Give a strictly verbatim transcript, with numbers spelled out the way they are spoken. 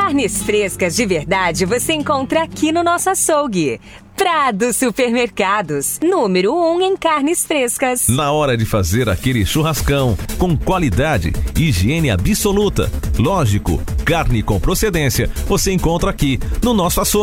Carnes frescas de verdade você encontra aqui no nosso açougue. Prado Supermercados, número um em carnes frescas. Na hora de fazer aquele churrascão, com qualidade, higiene absoluta, lógico, carne com procedência, você encontra aqui no nosso açougue.